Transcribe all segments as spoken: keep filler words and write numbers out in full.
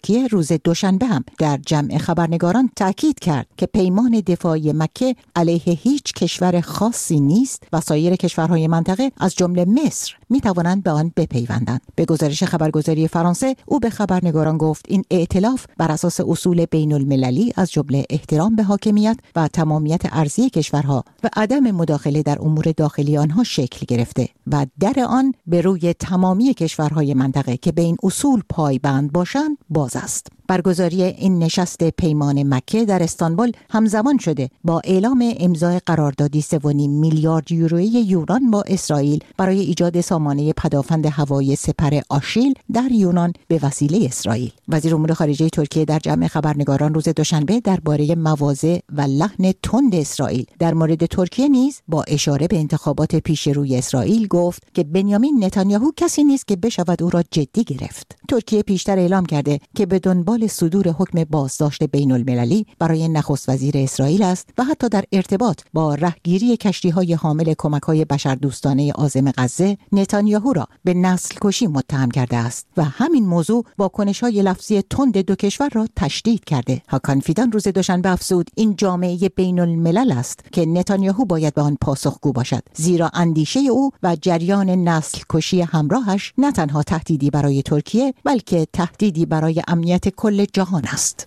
ترکیه روز دوشنبه هم در جمع خبرنگاران تاکید کرد که پیمان دفاعی مکه علیه هیچ کشور خاصی نیست و سایر کشورهای منطقه از جمله مصر می توانند به آن بپیوندند. به گزارش خبرگزاری فرانسه، او به خبرنگاران گفت این ائتلاف بر اساس اصول بین المللی از جمله احترام به حاکمیت و تمامیت ارضی کشورها و عدم مداخله در امور داخلی آنها شکل گرفته و در آن به روی تمامی کشورهای منطقه که به این اصول پایبند باشند باز است. برگزاری این نشست پیمان مکه در استانبول همزمان شده با اعلام امضای قراردادی سه و نیم میلیارد یورویی یونان با اسرائیل برای ایجاد سامانه پدافند هوایی سپر آشیل در یونان به وسیله اسرائیل. وزیر امور خارجه ترکیه در جمع خبرنگاران روز دوشنبه درباره مواضع و لحن تند اسرائیل در مورد ترکیه نیز با اشاره به انتخابات پیش روی اسرائیل گفت که بنیامین نتانیاهو کسی نیست که بشود او را جدی گرفت. ترکیه پیشتر اعلام کرده که به دنبال صدور حکم بازداشت بین المللی برای نخست وزیر اسرائیل است و حتی در ارتباط با رهگیری کشتی‌های حامل کمک‌های بشردوستانه عازم غزه نتانیاهو را به نسل کشی متهم کرده است و همین موضوع واکنش‌های لفظی تند دو کشور را تشدید کرده. هاکان فیدان روز دوشنبه افزود این جامعه بین الملل است که نتانیاهو باید به آن پاسخگو باشد، زیرا اندیشه او و جریان نسل کشی همراهش نه تنها تهدیدی برای ترکیه بلکه تهدیدی برای امنیت کل جهان است.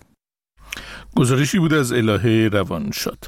گزارشی بود از الهه روانشاد.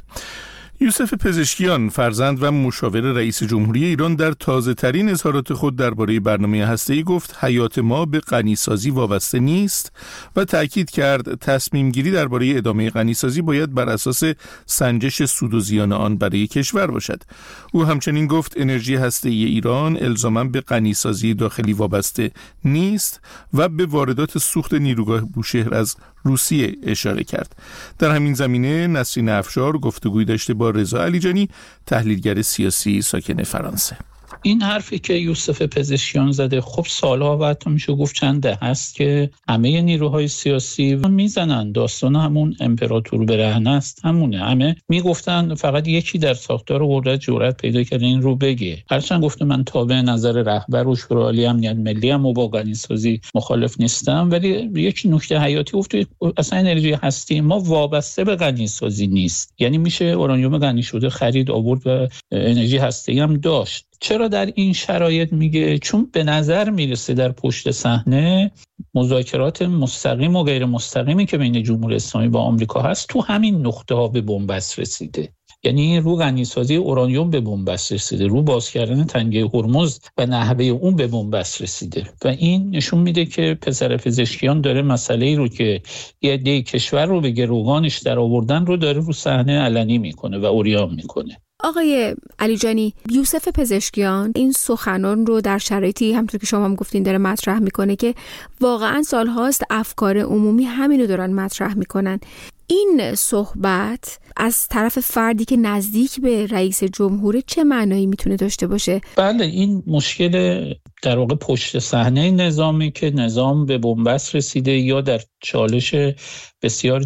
یوسف پزشکیان، فرزند و مشاور رئیس جمهوری ایران، در تازه ترین اظهارات خود درباره برنامه هسته‌ای گفت حیات ما به غنیسازی وابسته نیست و تأکید کرد تصمیم گیری درباره ادامه غنیسازی باید بر اساس سنجش سود و زیان آن برای کشور باشد. او همچنین گفت انرژی هسته‌ای ایران الزاما به غنیسازی داخلی وابسته نیست و به واردات سوخت نیروگاه بوشهر از روسیه اشاره کرد. در همین زمینه نسرین افشار گفتگوی داشته با رضا علیجانی، تحلیلگر سیاسی ساکن فرانسه. این حرفی که یوسف پزشکیان زده خب سالها و حتی میشه گفت چند دهه است که همه نیروهای سیاسی میزنن. داستان همون امپراتور برهنه است، همونه. همه میگفتن فقط یکی در ساختار قدرت جرأت پیدا کرده این رو بگه. هرچند گفته من تابع نظر رهبر و شورای عالی امنیت ملی ام و با غنیسازی مخالف نیستم، ولی یک نکته حیاتی گفته اصلا انرژی هستی ما وابسته به غنیسازی نیست. یعنی میشه اورانیوم غنی شده خرید، آورد و انرژی هسته‌ای هم داشت. چرا در این شرایط میگه؟ چون به نظر میرسه در پشت صحنه مذاکرات مستقیم و غیر مستقیمی که بین جمهوری اسلامی با آمریکا هست تو همین نقطه ها به بنبست رسیده. یعنی رو غنیسازی اورانیوم به بنبست رسیده، رو باز کردن تنگه هرمز و نحوه اون به بنبست رسیده و این نشون میده که پسر پزشکیان داره مسئله‌ای رو که یه عده کشور رو به گروگانش در آوردن رو داره رو صحنه علنی میکنه و عریان میکنه. آقای علیجانی، یوسف پزشکیان این سخنان رو در شرایطی همونطور که شما هم گفتین داره مطرح میکنه که واقعا سالهاست افکار عمومی همین رو دارن مطرح میکنن. این صحبت از طرف فردی که نزدیک به رئیس جمهور چه معنایی میتونه داشته باشه؟ بله، این مشکل در واقع پشت صحنه نظامی که نظام به بنبست رسیده یا در چالش بسیار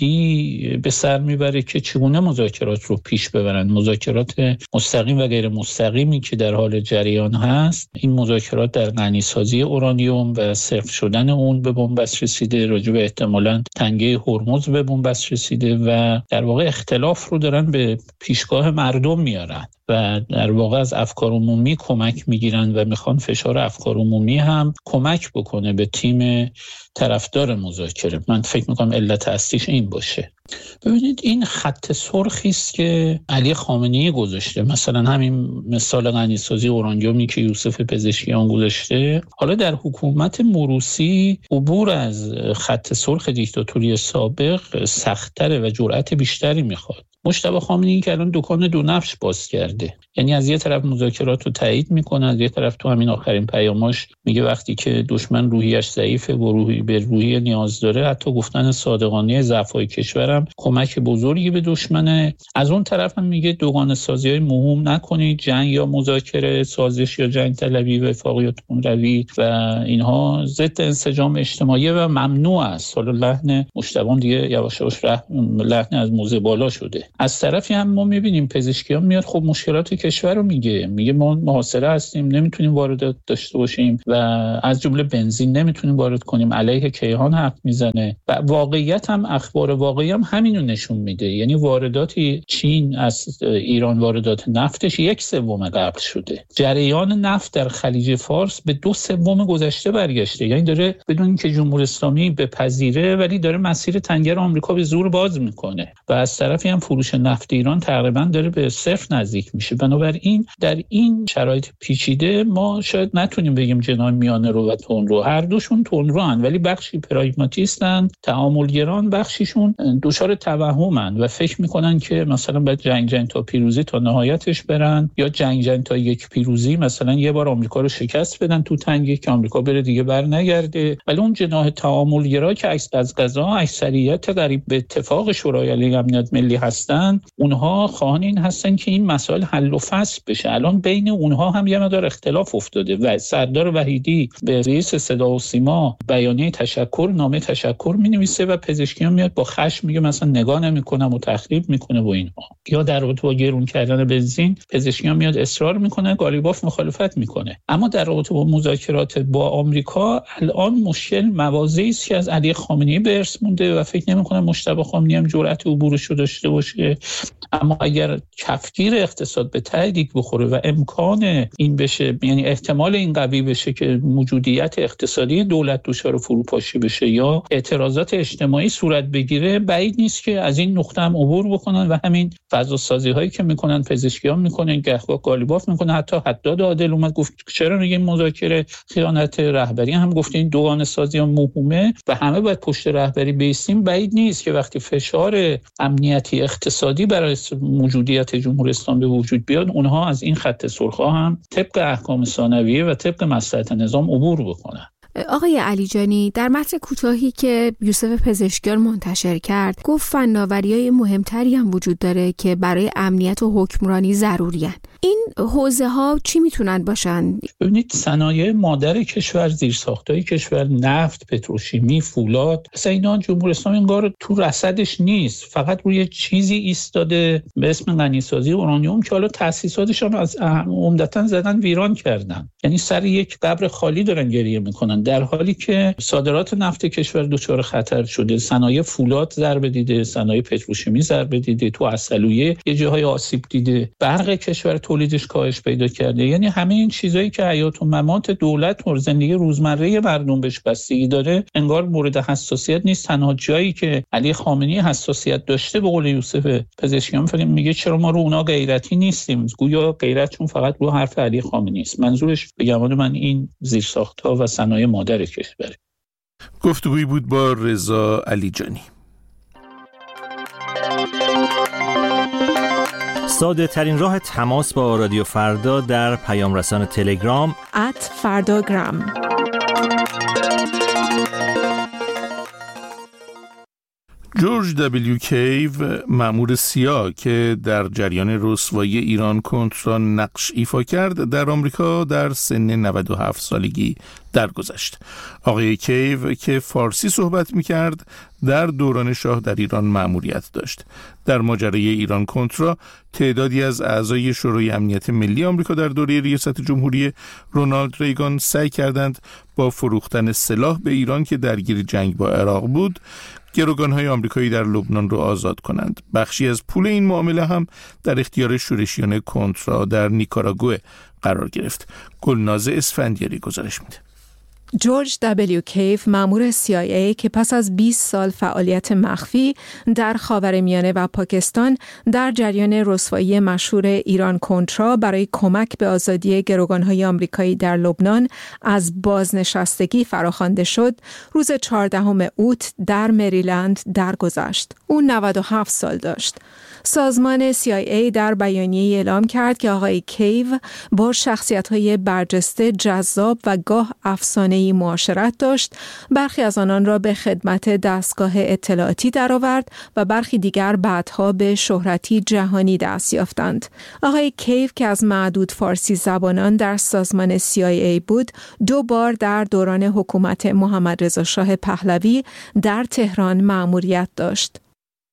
جدی به سر میبره که چگونه مذاکرات رو پیش ببرن. مذاکرات مستقیم و غیر مستقیمی که در حال جریان هست، این مذاکرات در غنیسازی اورانیوم و صفر شدن اون به بنبست رسیده، راجع به احتمالاً تنگه هرمز به بنبست رسیده و در واقع اختلاف رو دارن به پیشگاه مردم میارن و در واقع از افکار عمومی کمک میگیرن و میخوان فشار افکار عمومی هم کمک بکنه به تیم طرفدار مذاکره. من فکر میکنم علت اصلیش این باشه. ببینید این خط سرخی است که علی خامنه‌ای گذاشته، مثلا همین مثال غنیسازی اورانیومی که یوسف پزشکیان گذاشته. حالا در حکومت موروثی عبور از خط سرخ دیکتاتوری سابق سخت‌تره و جرأت بیشتری میخواد. مجتبی خامنه‌ای که الان دکان دو نفش باز کرده، یعنی از یه طرف مذاکرات رو تایید میکنه، از یه طرف تو همین آخرین پیاماش میگه وقتی که دشمن روحیش ضعیفه و روحی به روحیه نیاز داره، حتی گفتن صادقانه ضعف‌های کشورم کمک بزرگی به دشمنه. از اون طرف هم میگه دوگانه سازی‌های موهوم نکنید، جنگ یا مذاکره، سازش یا جنگ طلبی، وفاق یا تندروی و اینها ضد انسجام اجتماعی و ممنوع است. حالا لحن مجتبی دیگه یواش یواش لحن از موزه بالا شده. از طرفی هم ما میبینیم پزشکیان میاد خب مشکلات کشور رو میگه میگه ما محاصره هستیم، نمیتونیم واردات داشته باشیم و از جمله بنزین نمیتونیم وارد کنیم، علیه کیهان حرف میزنه و واقعیت هم اخبار واقعی هم همینو نشون میده. یعنی وارداتی چین از ایران واردات نفتش یک سوم قبل شده، جریان نفت در خلیج فارس به دو سوم گذشته برگشته، یعنی داره بدون اینکه جمهوری اسلامی بپذیره ولی داره مسیر تنگر آمریکا به زور باز میکنه و از طرفی هم فروش نفت ایران تقریبا داره به صفر نزدیک میشه. بنابراین در این شرایط پیچیده ما شاید نتونیم بگیم جناح میانه رو و تندرو، هر دوشون تندروان ولی بخشی پراگماتیستن، تعاملگران، بخشیشون دچار توهمن و فکر میکنن که مثلا باید جنگ جنگ تا پیروزی تا نهایتش برن یا جنگ جنگ تا یک پیروزی، مثلا یه بار آمریکا رو شکست بدن تو تنگی که آمریکا بره دیگه بر نگرده. ولی اون جناح تعاملگرا که از قضا اکثریت قریب به اتفاق شورای عالی امنیت ملی هستن، اونها خواهان این هستن که این مسائل حل و فصل بشه. الان بین اونها هم یه مقدار اختلاف افتاده و سردار وحیدی به رئیس صدا و سیما بیانیه تشکر، نامه تشکر می‌نویسه و پزشکیان میاد با خشم میگه مثلا نگاه نمی‌کنم و تخریب میکنه و اینها. یا در رابطه با گرون کردن بنزین پزشکیان میاد اصرار میکنه، گالیباف مخالفت میکنه. اما در رابطه با مذاکرات با آمریکا الان مشکل مواضعی است که از علی خامنه‌ای به ارث مونده و فکر نمی‌کنم مجتبی خامنه‌ای هم جرأت عبورش رو داشته باشه. اما اگر کفگیر اقتصاد به ته دیگ بخوره و امکان این بشه، یعنی احتمال این قوی بشه که موجودیت اقتصادی دولت دچار فروپاشی بشه یا اعتراضات اجتماعی صورت بگیره، بعید نیست که از این نقطه هم عبور بکنن و همین فضا سازی هایی که میکنن پزشکیان میکنن، گهگاه گالیباف میکنن. حتی حداد عادل اومد گفت چرا میگیم مذاکره خیانت رهبری، هم گفت این دوگانه سازی ها موهومه و همه باید پشت رهبری بیستیم. بعید نیست که وقتی فشار امنیتی اقتصادی برای موجودیت جمهوری اسلامی به وجود بیاد، اونها از این خط سرخ هم طبق احکام ثانویه و طبق مصلحت نظام عبور بکنن. آقای علیجانی، در متن کوتاهی که یوسف پزشکیان منتشر کرد گفت فناوری‌های مهمتری هم وجود داره که برای امنیت و حکمرانی ضروری‌اند. این حوزه ها چی میتونن باشن؟ ببینید صنایع مادر کشور، زیرساخت‌های کشور، نفت، پتروشیمی، فولاد، اصلا اینا جمهوری اسلامی انگار تو رصدش نیست، فقط روی چیزی ایستاده به اسم غنیسازی اورانیوم که حالا تأسیساتشون از عمدتاً زدن ویران کردن. یعنی سر یک قبر خالی دارن گریه میکنن، در حالی که صادرات نفت کشور دچار خطر شده، صنایع فولاد ضربه دیده، صنایع پتروشیمی ضربه دیده، تو عسلویه یه جاهای آسیب دیده، برق کشور تولیدش کاهش پیدا کرده. یعنی همه این چیزایی که حیات و ممات دولت و زندگی روزمره مردم بهش بستگی داره انگار مورد حساسیت نیست. تنها جایی که علی خامنه‌ای حساسیت داشته به قول یوسف پزشکیان فکر میگه چرا ما رو اونا غیرتی نیستیم، گویا غیرتشون فقط رو حرف علی خامنه‌ای است. منظورش به گمان من این زیرساخت‌ها و صنایع مادر کشور. گفتگویی بود با رضا علیجانی. ساده ترین راه تماس با رادیو فردا در پیام رسان تلگرام ات فرداگرام. جورج دبلیو کیو، مأمور سیا که در جریان رسوایی ایران کنترا نقش ایفا کرد، در آمریکا در سن نود و هفت سالگی درگذشت. آقای کیو که فارسی صحبت می‌کرد در دوران شاه در ایران مأموریت داشت. در ماجرای ایران کنترا تعدادی از اعضای شورای امنیت ملی آمریکا در دوره ریاست جمهوری رونالد ریگان سعی کردند با فروختن سلاح به ایران که درگیر جنگ با عراق بود، گروگان‌های آمریکایی در لبنان را آزاد کنند. بخشی از پول این معامله هم در اختیار شورشیان کنترا در نیکاراگوئه قرار گرفت. گلناز اسفندیاری گزارش میده. جورج دبلیو کیف، مأمور سی آی ای که پس از بیست سال فعالیت مخفی در خاورمیانه و پاکستان در جریان رسوایی مشهور ایران کنترا برای کمک به آزادی گروگان‌های آمریکایی در لبنان از بازنشستگی فراخوانده شد، روز چهاردهم اوت در مریلند درگذشت. او نود و هفت سال داشت. سازمان سی آی ای در بیانیه اعلام کرد که آقای کیو با شخصیت‌های برجسته، جذاب و گاه افسانه‌ای معاشرت داشت. برخی از آنان را به خدمت دستگاه اطلاعاتی درآورد و برخی دیگر بعدها به شهرتی جهانی دست یافتند. آقای کیو که از معدود فارسی زبانان در سازمان سی آی ای بود، دو بار در دوران حکومت محمد رضا شاه پهلوی در تهران مأموریت داشت.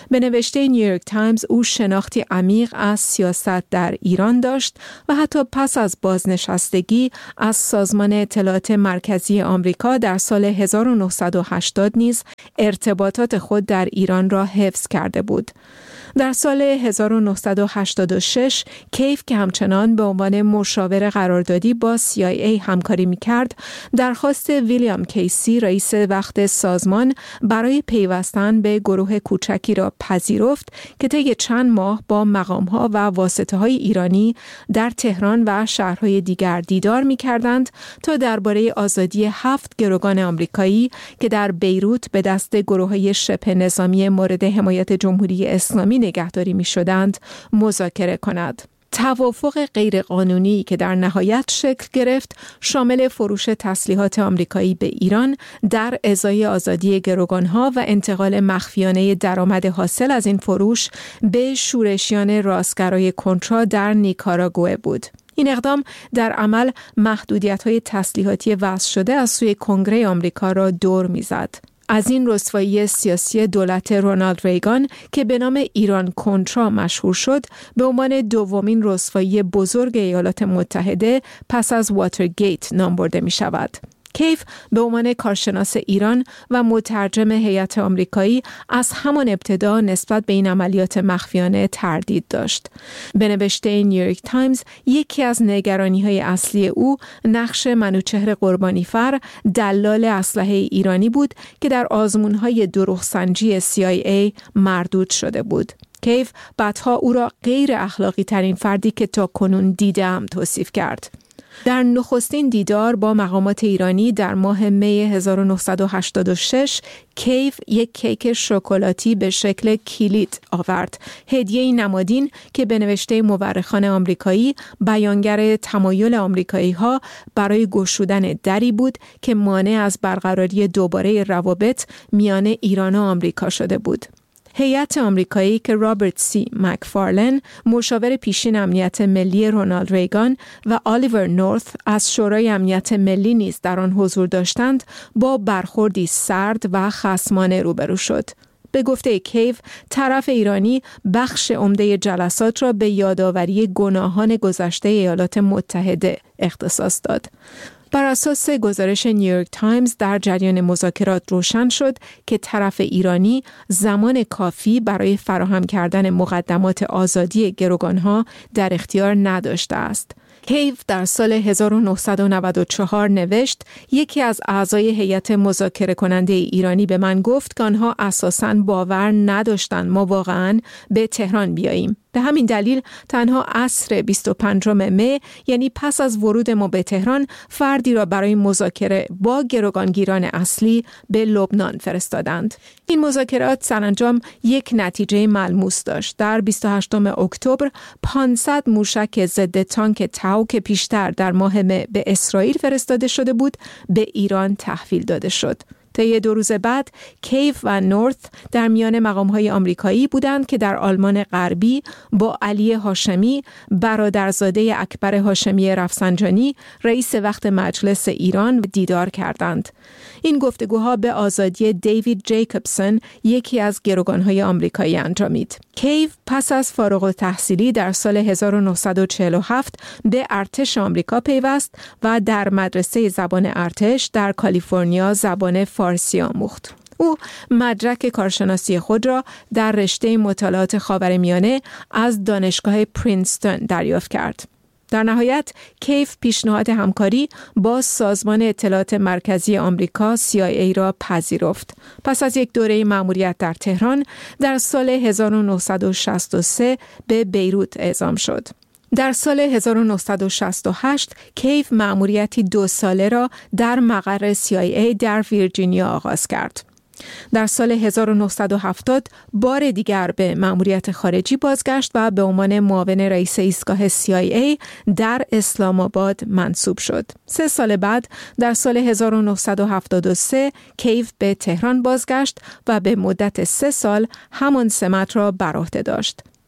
به نوشته نیویورک تایمز او شناختی عمیق از سیاست در ایران داشت و حتی پس از بازنشستگی از سازمان اطلاعات مرکزی آمریکا در سال هزار و نهصد و هشتاد نیز ارتباطات خود در ایران را حفظ کرده بود. در سال هزار و نهصد و هشتاد و شش کیف که همچنان به عنوان مشاور قراردادی با سی آی ای همکاری می‌کرد، درخواست ویلیام کیسی رئیس وقت سازمان برای پیوستن به گروه کوچکی را پذیرفت که طی چند ماه با مقام‌ها و واسطه‌های ایرانی در تهران و شهرهای دیگر دیدار می‌کردند تا درباره آزادی هفت گروگان آمریکایی که در بیروت به دست گروه‌های شبه نظامی مورد حمایت جمهوری اسلامی نگهداری می‌شدند مذاکره کند. توافق غیرقانونی که در نهایت شکل گرفت شامل فروش تسلیحات آمریکایی به ایران در ازای آزادی گروگانها و انتقال مخفیانه درآمد حاصل از این فروش به شورشیان راستگرای کنترا در نیکاراگوئه بود. این اقدام در عمل محدودیت‌های تسلیحاتی وضع شده از سوی کنگره آمریکا را دور می‌زد. از این رسوایی سیاسی دولت رونالد ریگان که به نام ایران کنترا مشهور شد، به عنوان دومین رسوایی بزرگ ایالات متحده پس از واترگیت نام برده می شود. کیف به عنوان کارشناس ایران و مترجم هیئت آمریکایی از همان ابتدا نسبت به این عملیات مخفیانه تردید داشت. به نوشته نیویورک تایمز، یکی از نگرانی‌های اصلی او نقش منوچهر قربانیفر، دلال اسلحه ایرانی بود که در آزمون‌های دروغسنجی سی آی ای مردود شده بود. کیف بعدها او را غیر اخلاقی ترین فردی که تا کنون دیدم توصیف کرد. در نخستین دیدار با مقامات ایرانی در ماه می هزار و نهصد و هشتاد و شش، کیف یک کیک شکلاتی به شکل کلید آورد، هدیه نمادین که به نوشته مورخان آمریکایی بیانگر تمایل آمریکایی‌ها برای گشودن دری بود که مانع از برقراری دوباره روابط میان ایران و آمریکا شده بود. هیئت آمریکایی که رابرت سی مکفارلن، مشاور پیشین امنیت ملی رونالد ریگان، و آلیور نورث از شورای امنیت ملی نیز در آن حضور داشتند، با برخوردی سرد و خصمانه روبرو شد. به گفته کیف، طرف ایرانی بخش عمده جلسات را به یادآوری گناهان گذشته ایالات متحده اختصاص داد. بر اساس گزارش نیویورک تایمز، در جریان مذاکرات روشن شد که طرف ایرانی زمان کافی برای فراهم کردن مقدمات آزادی گروگانها در اختیار نداشته است. کیف در سال هزار و نهصد و نود و چهار نوشت: یکی از اعضای هیئت مذاکره کننده ایرانی به من گفت که آنها اساساً باور نداشتند ما واقعاً به تهران بیاییم. به همین دلیل تنها عصر بیست و پنجم می، یعنی پس از ورود ما به تهران، فردی را برای مذاکره با گروگانگیران اصلی به لبنان فرستادند. این مذاکرات سرانجام یک نتیجه ملموس داشت. در بیست و هشتم اکتبر پانصد موشک ضد تانک تاو که پیشتر در ماه می به اسرائیل فرستاده شده بود، به ایران تحویل داده شد. طی دو روز بعد، کیف و نورث در میان مقام‌های آمریکایی بودند که در آلمان غربی با علی هاشمی، برادرزاده اکبر هاشمی رفسنجانی، رئیس وقت مجلس ایران، دیدار کردند. این گفتگوها به آزادی دیوید جیکوبسون، یکی از گروگان‌های آمریکایی، انجامید. کیف پس از فارغ التحصیلی در سال هزار و نهصد و چهل و هفت به ارتش آمریکا پیوست و در مدرسه زبان ارتش در کالیفرنیا زبان فارسی آموخت. او مدرک کارشناسی خود را در رشته مطالعات خاورمیانه از دانشگاه پرینستون دریافت کرد. در نهایت کیف پیشنهاد همکاری با سازمان اطلاعات مرکزی آمریکا سی آی ای را پذیرفت. پس از یک دوره مأموریت در تهران، در سال هزار و نهصد و شصت و سه به بیروت اعزام شد. در سال هزار و نهصد و شصت و هشت کیف مأموریتی دو ساله را در مقر سی آی ای در ویرجینیا آغاز کرد. در سال هزار و نهصد و هفتاد بار دیگر به مأموریت خارجی بازگشت و به عنوان معاون رئیس ایستگاه سی آی ای در اسلام آباد منصوب شد. سه سال بعد در سال هزار و نهصد و هفتاد و سه کیف به تهران بازگشت و به مدت سه سال همان سمت را بر عهده داشت.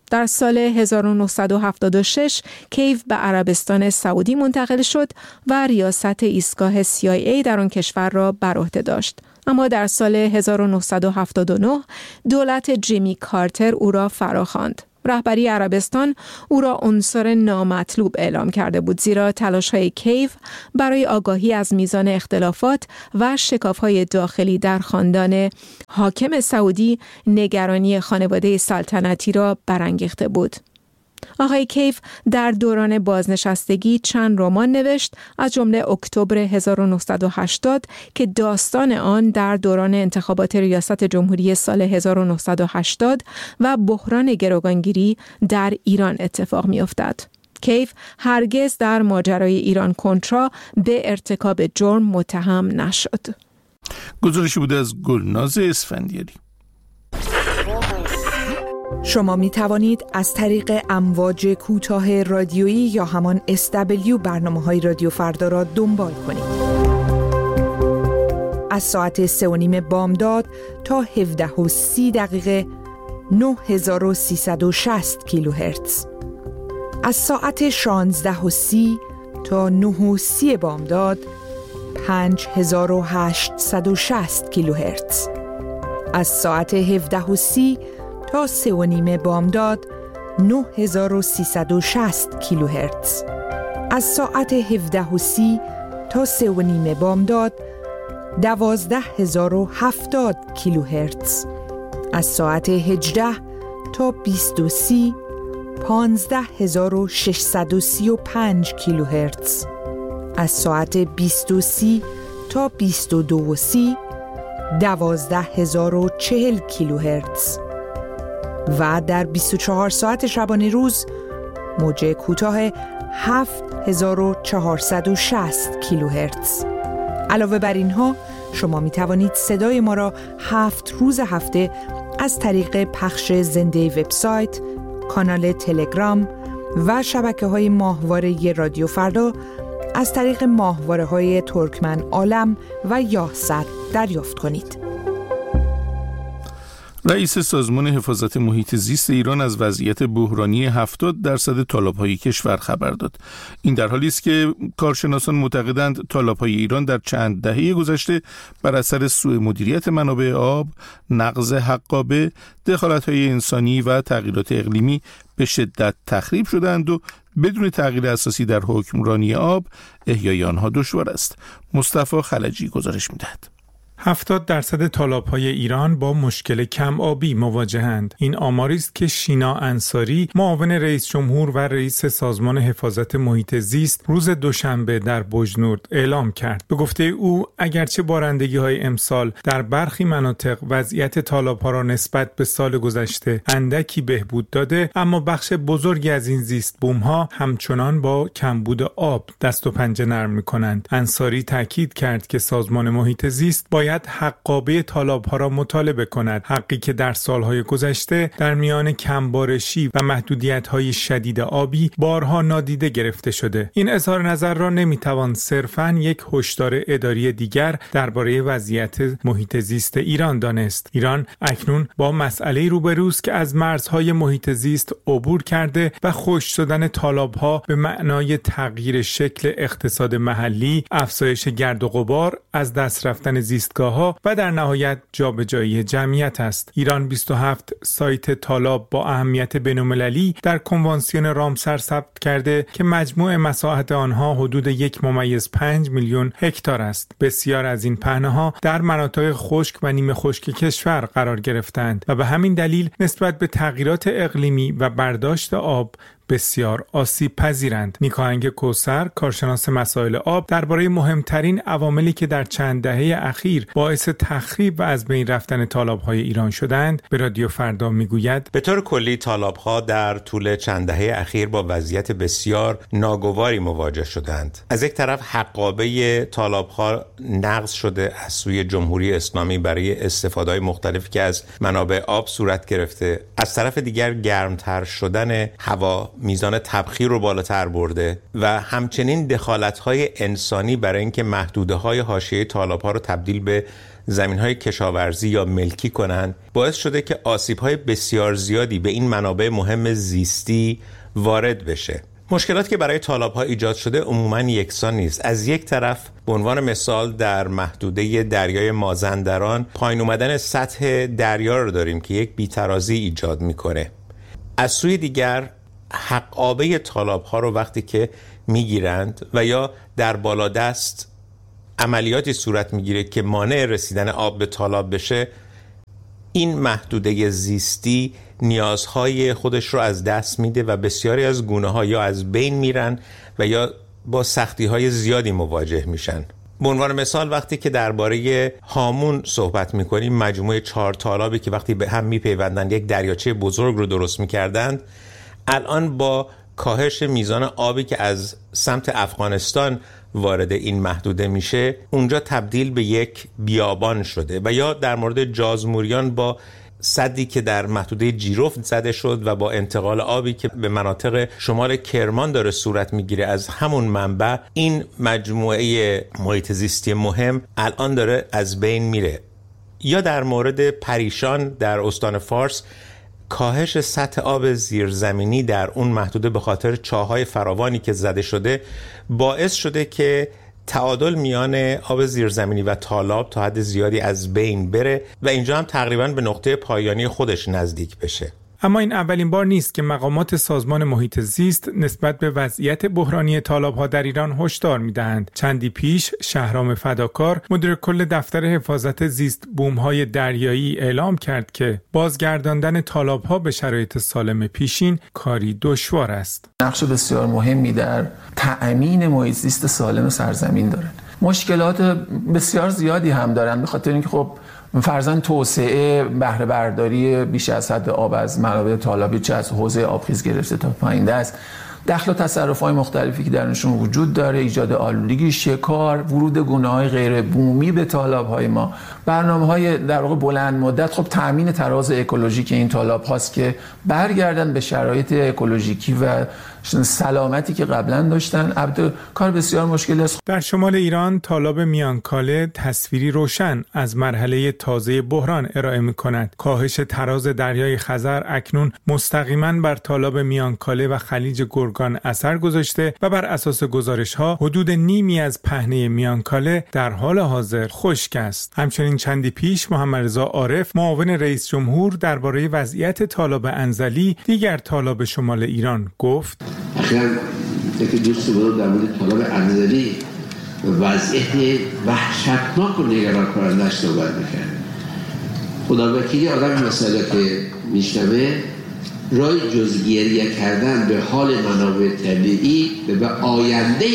در سال هزار و نهصد و هفتاد و شش کیو به عربستان سعودی منتقل شد و ریاست ایستگاه سی آی ای در آن کشور را بر عهده داشت. اما در سال هزار و نهصد و هفتاد و نه دولت جیمی کارتر او را فراخواند. رهبری عربستان او را عنصر نامطلوب اعلام کرده بود، زیرا تلاش‌های کیو برای آگاهی از میزان اختلافات و شکاف‌های داخلی در خاندان حاکم سعودی نگرانی خانواده سلطنتی را برانگیخته بود. آقای کیو در دوران بازنشستگی چند رمان نوشت، از جمله اکتبر هزار و نهصد و هشتاد که داستان آن در دوران انتخابات ریاست جمهوری سال هزار و نهصد و هشتاد و بحران گروگانگیری در ایران اتفاق می‌افتد. کیو هرگز در ماجرای ایران کنترا به ارتکاب جرم متهم نشد. گزارشی بوده از گلناز اسفندیاری. شما می توانید از طریق امواج کوتاه رادیویی یا همان اس دبلیو برنامه‌های رادیو فردا را دنبال کنید. از ساعت سه و نیم بامداد تا هفده و سی دقیقه نه هزار و سیصد و شصت کیلوهرتز. از ساعت شانزده و سی تا نه و سی بامداد پنج هزار و هشتصد و شصت کیلوهرتز. از ساعت هفده و سی تا سه و نیم بامداد نه هزار و سیصد و شصت کیلوهرتز. از ساعت هفده و سی تا سه و نیم بامداد دوازده هزار و هفتاد کیلوهرتز. از ساعت هجده تا بیست و سی پانزده هزار و ششصد و سی و پنج کیلوهرتز. از ساعت بیست و سی تا بیست و دو و سی دوازده هزار و چهل کیلوهرتز. و در بیست و چهار ساعت شبانه روز موج کوتاه هفت هزار و چهارصد و شصت کیلوهرتز. علاوه بر اینها شما می توانید صدای ما را هفت روز هفته از طریق پخش زنده وبسایت، کانال تلگرام و شبکه‌های ماهواره رادیو فردا از طریق ماهواره‌های ترکمن عالم و یاهصد دریافت کنید. رئیس سازمان حفاظت محیط زیست ایران از وضعیت بحرانی هفتاد درصد تالاب‌های کشور خبر داد. این در حالی است که کارشناسان معتقدند تالاب‌های ایران در چند دهه گذشته بر اثر سوء مدیریت منابع آب، نقض حقابه، دخالت‌های انسانی و تغییرات اقلیمی به شدت تخریب شدند و بدون تغییر اساسی در حکمرانی آب احیای آنها دشوار است. مصطفی خلجی گزارش می‌دهد. هفتاد درصد تالاب‌های ایران با مشکل کم آبی مواجهند. این آماری است که شینا انصاری، معاون رئیس جمهور و رئیس سازمان حفاظت محیط زیست، روز دوشنبه در بجنورد اعلام کرد. به گفته او، اگرچه بارندگی‌های امسال در برخی مناطق وضعیت تالاب‌ها را نسبت به سال گذشته اندکی بهبود داده، اما بخش بزرگی از این زیست بوم‌ها همچنان با کمبود آب دست و پنجه نرم می‌کنند. انصاری تاکید کرد که سازمان محیط زیست باید باید حقابه تالاب‌ها را مطالبه کند، حقی که در سالهای گذشته در میان کمبارشی و محدودیت‌های شدید آبی بارها نادیده گرفته شده. این اظهار نظر را نمی‌توان صرفاً یک هشدار اداری دیگر درباره وضعیت محیط زیست ایران دانست. ایران اکنون با مسئله روبروست که از مرزهای محیط زیست عبور کرده و خشک شدن تالاب‌ها به معنای تغییر شکل اقتصاد محلی، افزایش گرد و غبار، از دست رفتن زیست ها و در نهایت جابجایی جمعیت است. ایران بیست و هفت سایت تالاب با اهمیت بین‌المللی در کنوانسیون رامسر ثبت کرده که مجموع مساحت آنها حدود یک ممیز پنج میلیون هکتار است. بسیار از این پهنه‌ها در مناطق خشک و نیمه خشک کشور قرار گرفتند و به همین دلیل نسبت به تغییرات اقلیمی و برداشت آب بسیار آسیب پذیرند. نیکاهنگ کوثر، کارشناس مسائل آب، درباره مهمترین عواملی که در چند دهه اخیر باعث تخریب و از بین رفتن تالاب‌های ایران شدند، به رادیو فردا میگوید: به طور کلی تالاب‌ها در طول چند دهه اخیر با وضعیت بسیار ناگواری مواجه شدند. از یک طرف حقابه تالاب‌ها نقض شده از سوی جمهوری اسلامی برای استفاده‌های مختلفی که از منابع آب صورت گرفته. از طرف دیگر گرمتر شدن هوا میزان تبخیر رو بالاتر برده و همچنین دخالت‌های انسانی برای اینکه محدوده‌های حاشیه تالاب‌ها رو تبدیل به زمین‌های کشاورزی یا ملکی کنند، باعث شده که آسیب‌های بسیار زیادی به این منابع مهم زیستی وارد بشه. مشکلات که برای طالاب‌ها ایجاد شده عموماً یکسان نیست. از یک طرف به عنوان مثال در محدوده دریای مازندران پایین اومدن سطح دریا رو داریم که یک بی‌ترازی ایجاد میکنه. از سوی دیگر حقابه طالاب‌ها رو وقتی که میگیرند و یا در بالادست عملیاتی صورت میگیره که مانع رسیدن آب به طالاب بشه، این محدوده زیستی نیازهای خودش رو از دست میده و بسیاری از گونه‌ها یا از بین میرن و یا با سختی‌های زیادی مواجه میشن. به عنوان مثال وقتی که درباره هامون صحبت میکنیم، مجموعه چهار طالابی که وقتی به هم میپیوندن یک دریاچه بزرگ رو درست میکردند، الان با کاهش میزان آبی که از سمت افغانستان وارد این محدوده میشه، اونجا تبدیل به یک بیابان شده. و یا در مورد جازموریان با سدی که در محدوده جیرفت زده شد و با انتقال آبی که به مناطق شمال کرمان داره صورت میگیره از همون منبع، این مجموعه محیط زیستی مهم الان داره از بین میره. یا در مورد پریشان در استان فارس، کاهش سطح آب زیرزمینی در اون محدوده به خاطر چاه‌های فراوانی که زده شده باعث شده که تعادل میان آب زیرزمینی و طالاب تا حد زیادی از بین بره و اینجا هم تقریباً به نقطه پایانی خودش نزدیک بشه. اما این اولین بار نیست که مقامات سازمان محیط زیست نسبت به وضعیت بحرانی طالاب‌ها در ایران هشدار می‌دهند. چندی پیش شهرام فداکار، مدیر کل دفتر حفاظت زیست بوم‌های دریایی، اعلام کرد که بازگرداندن طالاب‌ها به شرایط سالم پیشین کاری دشوار است. نقش بسیار مهمی در تأمین محیط زیست سالم سرزمین دارند. مشکلات بسیار زیادی هم دارند، به خاطر اینکه خب فرضاً توسعه بهره برداری بیش از حد آب از منابع طالابی، چه از حوزه آبخیز گرفته تا پایین دست، دخل و تصرف‌های مختلفی که درشون وجود داره، ایجاد آلودگی، شکار، ورود گونه‌های غیر بومی به طالاب‌های ما، برنامه‌های در واقع بلند مدت، خب تأمین تراز اکولوژیک این طالاب‌هاست که برگردن به شرایط اکولوژیکی و سلامتی که قبلا داشتن. البته کار بسیار مشکلی است. در شمال ایران طالاب میانکاله تصویری روشن از مرحله تازه بحران ارائه می‌کند. کاهش تراز دریای خزر اکنون مستقیما بر طالاب میانکاله و خلیج گرگان اثر گذاشته و بر اساس گزارش‌ها حدود نیمی از پهنه میانکاله در حال حاضر خشک است. همچنین چندی پیش محمد رضا عارف، معاون رئیس جمهور، درباره وضعیت طالاب انزلی، دیگر طالاب شمال ایران گفت: اخیراً یکی دوست بود در مورد طالاب انزلی وضعیت وحشتناک و نگران کننده‌اش صحبت می‌کرد. خدا وکیلی آدم مسئله که میشنوه رای جزگیری کردن به حال منابع طبیعی و به آینده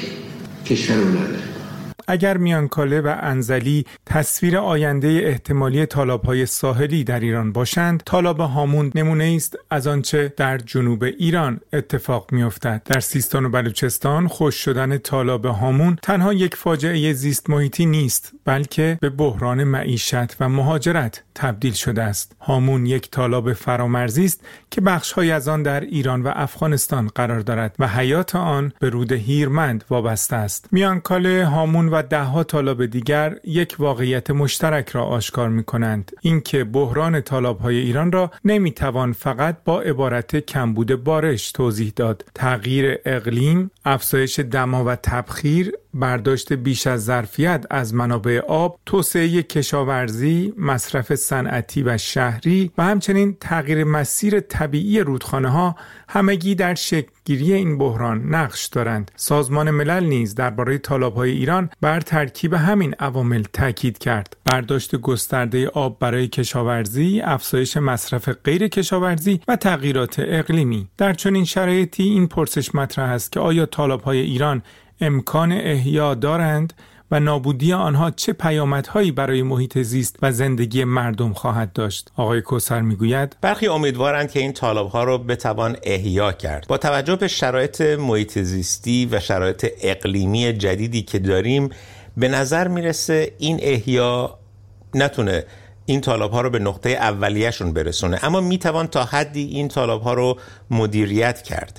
کشور رو نداره. اگر میانکاله و انزلی تصویر آینده احتمالی طالاب‌های ساحلی در ایران باشند، طالاب هامون نمونه است از آنچه در جنوب ایران اتفاق می‌افتد. در سیستان و بلوچستان خشک شدن طالاب هامون تنها یک فاجعه زیست محیطی نیست، بلکه به بحران معیشت و مهاجرت تبدیل شده است. هامون یک طالاب فرامرزی است که بخش‌های از آن در ایران و افغانستان قرار دارد و حیات آن به رود هیرمند وابسته است. میانکاله، هامون و ده‌ها طالاب دیگر یک واقعیت مشترک را آشکار می‌کنند، اینکه بحران طالاب‌های ایران را نمی‌توان فقط با عبارت کمبود بارش توضیح داد. تغییر اقلیم، افزایش دما و تبخیر، برداشت بیش از ظرفیت از منابع آب، توسعه کشاورزی، مصرف صنعتی و شهری و همچنین تغییر مسیر طبیعی رودخانه‌ها همگی در شکل‌گیری این بحران نقش دارند. سازمان ملل نیز درباره طالاب‌های ایران بر ترکیب همین عوامل تاکید کرد: برداشت گسترده آب برای کشاورزی، افزایش مصرف غیر کشاورزی و تغییرات اقلیمی. در چنین شرایطی این پرسش مطرح است که آیا طالاب‌های ایران امکان احیا دارند و نابودی آنها چه پیامدهایی برای محیط زیست و زندگی مردم خواهد داشت؟ آقای کوثر میگوید: برخی امیدوارند که این طالاب‌ها را بتوان احیا کرد. با توجه به شرایط محیط زیستی و شرایط اقلیمی جدیدی که داریم، به نظر میرسه این احیا نتونه این طالاب‌ها رو به نقطه اولیه‌شون برسونه، اما میتوان تا حدی این طالاب‌ها رو مدیریت کرد.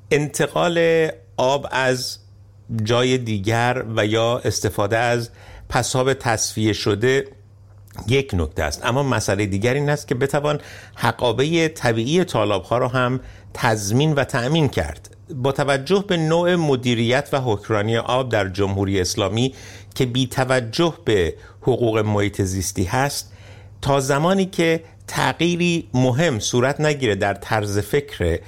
انتقال آب از جای دیگر و یا استفاده از پساب تصفیه شده یک نکته است. اما مسئله دیگر این است که بتوان حقابه طبیعی تالاب‌ها را هم تضمین و تأمین کرد. با توجه به نوع مدیریت و حکمرانی آب در جمهوری اسلامی که بی توجه به حقوق محیط زیستی هست، تا زمانی که تغییری مهم صورت نگیره در طرز فکر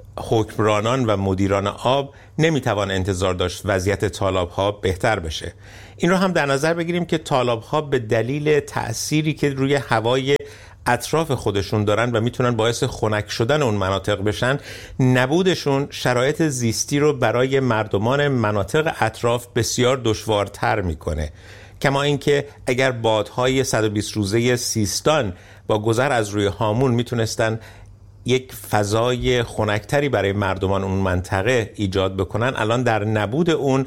حکمرانان و مدیران آب، نمیتوان انتظار داشت وضعیت تالاب‌ها بهتر بشه. این رو هم در نظر بگیریم که تالاب‌ها به دلیل تأثیری که روی هوای اطراف خودشون دارن و میتونن باعث خنک شدن اون مناطق بشن، نبودشون شرایط زیستی رو برای مردمان مناطق اطراف بسیار دشوارتر میکنه. کما اینکه اگر بادهای صد و بیست روزه سیستان با گذر از روی هامون میتونستن یک فضای خنکتری برای مردمان اون منطقه ایجاد بکنن، الان در نبود اون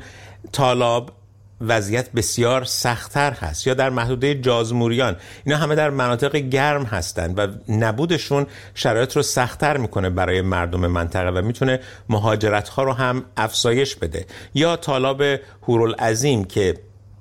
تالاب وضعیت بسیار سخت‌تر هست. یا در محدوده جازموریان، اینا همه در مناطق گرم هستند و نبودشون شرایط رو سخت‌تر میکنه برای مردم منطقه و میتونه مهاجرت‌ها رو هم افزایش بده. یا تالاب هورالعظیم که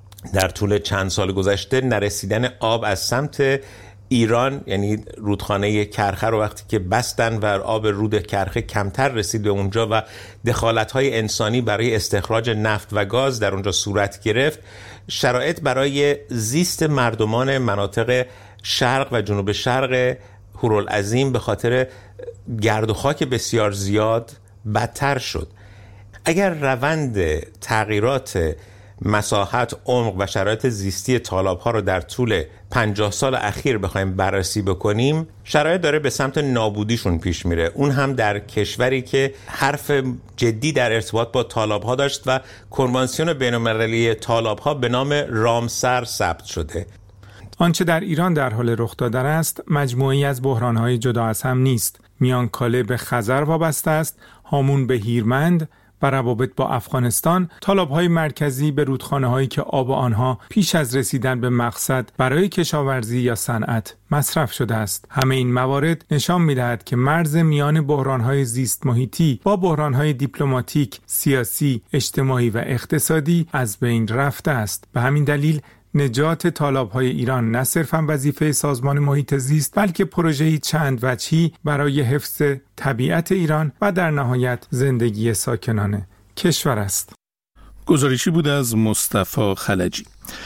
در طول چند سال گذشته نرسیدن آب از سمت ایران، یعنی رودخانه کرخه رو وقتی که بستن و آب رود کرخه کمتر رسید به اونجا و دخالت‌های انسانی برای استخراج نفت و گاز در اونجا صورت گرفت، شرایط برای زیست مردمان مناطق شرق و جنوب شرق هورالعظیم به خاطر گرد و خاک بسیار زیاد بدتر شد. اگر روند تغییرات مساحت، عمق و شرایط زیستی تالاب‌ها رو در طول پنجاه سال اخیر بخوایم بررسی بکنیم، شرایط داره به سمت نابودیشون پیش میره. اون هم در کشوری که حرف جدی در ارتباط با تالاب‌ها داشت و کنوانسیون بین‌المللی تالاب‌ها به نام رامسر ثبت شده. آنچه در ایران در حال رخ داده است، مجموعه‌ای از بحران‌های جدا از هم نیست. میانکاله به خزر وابسته است، هامون به هیرمند و روابط با افغانستان، تالاب‌های مرکزی به رودخانه‌هایی که آب آنها پیش از رسیدن به مقصد برای کشاورزی یا صنعت مصرف شده است. همه این موارد نشان می‌دهد که مرز میان بحران‌های زیست محیطی با بحران‌های دیپلماتیک، سیاسی، اجتماعی و اقتصادی از بین رفته است. به همین دلیل نجات تالاب‌های ایران نه صرفاً وظیفه سازمان محیط زیست، بلکه پروژه‌ای چند وجهی برای حفظ طبیعت ایران و در نهایت زندگی ساکنان کشور است. گزارشی بود از مصطفی خلجی.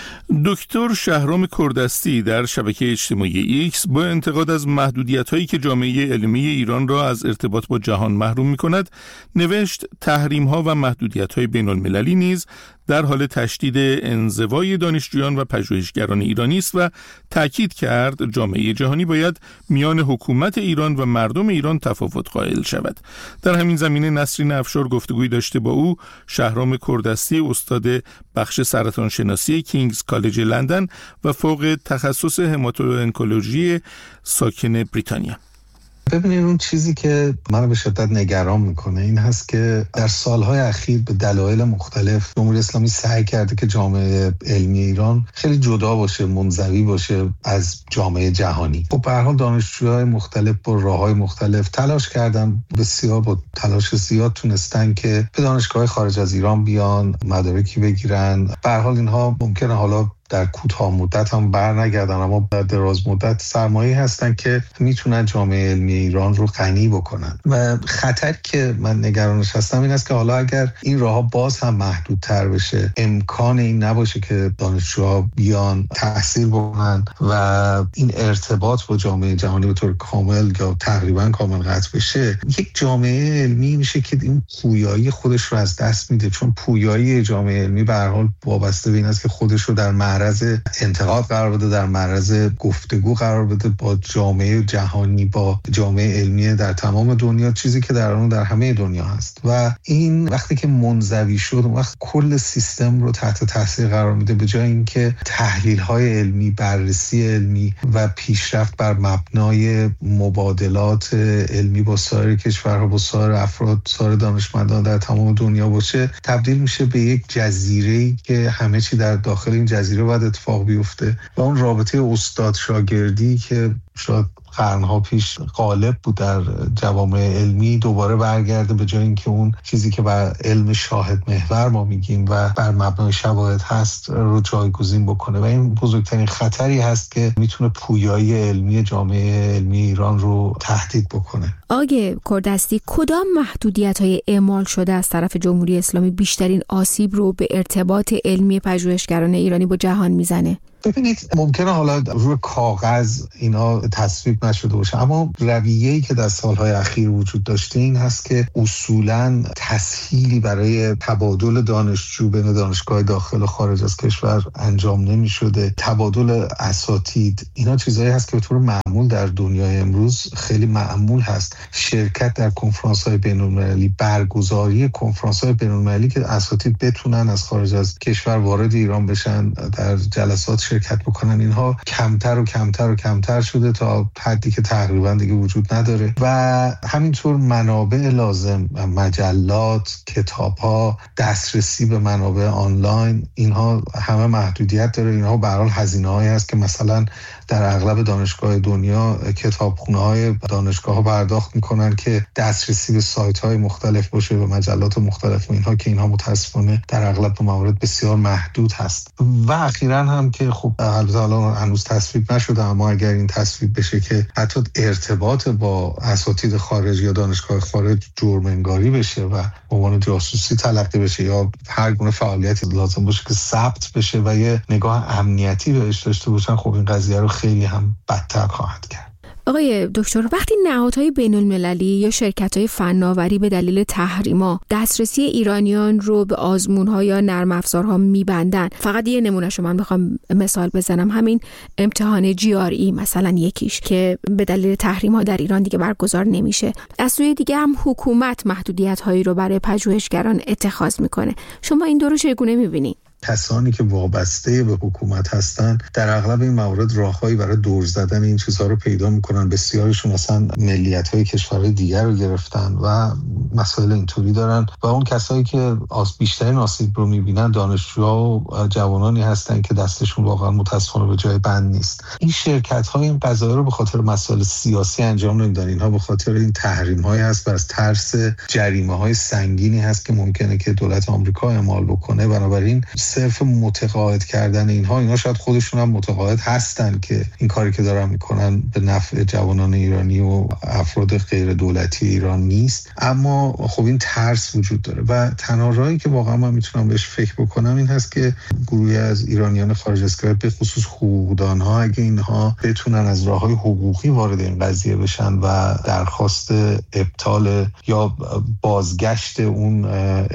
دکتر شهرام کردستی در شبکه اجتماعی ایکس با انتقاد از محدودیت‌هایی که جامعه علمی ایران را از ارتباط با جهان محروم می‌کند، نوشت تحریم‌ها و محدودیت‌های بین‌المللی نیز در حال تشدید انزوای دانشجویان و پژوهشگران ایرانی است و تاکید کرد جامعه جهانی باید میان حکومت ایران و مردم ایران تفاوت قائل شود. در همین زمینه نسرین افشار گفتگویی داشته با او. شهرام کردستی استاد بخش سرطان شناسی کینگز کالج لندن و فوق تخصص هماتو-انکولوژی ساکن بریتانیا. ببینید، اون چیزی که منو به شدت نگران میکنه این هست که در سالهای اخیر به دلایل مختلف جمهوری اسلامی سعی کرده که جامعه علمی ایران خیلی جدا باشه، منزوی باشه از جامعه جهانی. خب به هر حال دانشجوهای مختلف با راههای مختلف تلاش کردن، بسیار با تلاش زیاد تونستن که به دانشگاه خارج از ایران بیان، مدارکی بگیرن. به هر حال اینها ممکنه حالا در کوتاه مدت هم بر نگردن، اما در دراز مدت سرمایه هستن که میتونن جامعه علمی ایران رو غنی بکنن. و خطر که من نگرانش هستم این است که حالا اگر این راهها باز هم محدودتر بشه، امکان این نباشه که دانشجوها بیان تحصیل بکنن و این ارتباط با جامعه جهانی به طور کامل یا تقریبا کامل قطع بشه، یک جامعه علمی میشه که این پویایی خودش رو از دست میده. چون پویایی جامعه علمی به هر حال وابسته به این است که خودش رو در معرض انتقاد قرار بده، در معرض گفتگو قرار بده با جامعه جهانی، با جامعه علمی در تمام دنیا، چیزی که در اون در همه دنیا هست. و این وقتی که منزوی شد، اون وقت کل سیستم رو تحت تاثیر قرار میده، به جای اینکه تحلیل‌های علمی، بررسی علمی و پیشرفت بر مبنای مبادلات علمی با سایر کشورها، با سایر افراد، سایر دانشمندان در تمام دنیا باشه، تبدیل میشه به یک جزیره‌ای که همه چی در داخل این جزیره کجا باید اتفاق بیفته و اون رابطه استاد شاگردی که شاید قرنها پیش غالب بود در جوامع علمی دوباره برگرده، به جای اینکه اون چیزی که بر علم شاهد محور ما میگیم و بر مبنای شواهد هست رو جایگزین بکنه و این بزرگترین خطری هست که میتونه پویایی علمی جامعه علمی ایران رو تهدید بکنه. آقای کوردستی، کدام محدودیت‌های اعمال شده از طرف جمهوری اسلامی بیشترین آسیب رو به ارتباط علمی پژوهشگران ایرانی با جهان میزنه؟ ببینید، ممکنه حالا روی کاغذ اینا تصویب نشده باشه، اما رویه‌ای که در سالهای اخیر وجود داشته این هست که اصولاً تسهیلی برای تبادل دانشجو بین دانشگاه داخل و خارج از کشور انجام نمی شده. تبادل اساتید، اینا چیزایی هست که به طور معمول در دنیای امروز خیلی معمول هست. شرکت در کنفرانس‌های بین‌المللی، برگزاری کنفرانس‌های بین‌المللی که اساتید بتونن از خارج از کشور وارد ایران بشن، در جلسات شرکت بکنن، اینها کمتر و کمتر و کمتر شده تا حدی که تقریبا دیگه وجود نداره و همینطور منابع لازم، مجلات، کتاب‌ها، دسترسی به منابع آنلاین، اینها همه محدودیت داره. اینها به هر حال هزینه‌هایی هست که مثلا در اغلب دانشگاه دنیا کتابخونه‌های دانشگاه‌ها پرداخت می‌کنن که دسترسی به سایت‌های مختلف باشه و مجلات مختلف و اینها که اینها متأسفانه در اغلب موارد بسیار محدود هست. و اخیراً هم که خب البته حالا هنوز تصویب نشده، اما اگر این تصویب بشه که حتی ارتباط با اساتید خارج یا دانشگاه خارج جرم انگاری بشه و به عنوان جاسوسی تلقی بشه یا هر گونه فعالیتی لازم باشه که ثبت بشه و یه نگاه امنیتی بهش داشته باشن، خب این قضیه رو خیلی هم بدتر خواهد کرد. آقای دکتر، وقتی نهادهای بین‌المللی یا شرکت‌های فناوری به دلیل تحریما دسترسی ایرانیان رو به آزمون‌ها یا نرم افزارها می‌بندن، فقط یه نمونهشو من بخوام مثال بزنم، همین امتحان جی آر ای مثلا یکیش که به دلیل تحریم‌ها در ایران دیگه برگزار نمیشه. از سوی دیگه هم حکومت محدودیت‌هایی رو برای پژوهشگران اتخاذ میکنه. شما این دو رو چگونه می‌بینید؟ کسانی که وابسته به حکومت هستن در اغلب این موارد راههایی برای دور زدن این چیزها رو پیدا میکنن. بسیارشون مثلا ملیت‌های کشورهای دیگر رو گرفتن و مسائل اینطوری دارن و اون کسایی که آس بیشترین آسیب رو میبینن دانشجوها و جوانانی هستن که دستشون واقعا متاسفانه به جای بند نیست. این شرکت‌ها این قضایا رو به خاطر مسائل سیاسی انجام نمیدن. اینها به خاطر این تحریم‌های هست و از ترس جریمه‌های سنگینی هست که ممکنه که دولت آمریکا اعمال بکنه. بنابراین صرف متقاعد کردن اینها اینا شاید خودشون هم متقاعد هستن که این کاری که دارن میکنن به نفع جوانان ایرانی و افراد غیر دولتی ایران نیست، اما خب این ترس وجود داره و تنها راهی که واقعا من میتونم بهش فکر بکنم این هست که گروهی از ایرانیان خارج از کشور به خصوص حقوقدانها اگه اینها بتونن از راههای حقوقی وارد این قضیه بشن و درخواست ابطال یا بازگشت اون